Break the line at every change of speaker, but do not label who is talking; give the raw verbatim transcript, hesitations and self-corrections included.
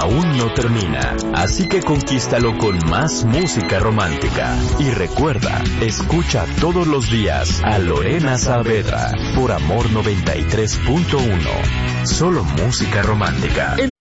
aún no termina, así que conquístalo con más música romántica. Y recuerda, escucha todos los días a Lorena Saavedra por Amor noventa y tres punto uno. Solo música romántica.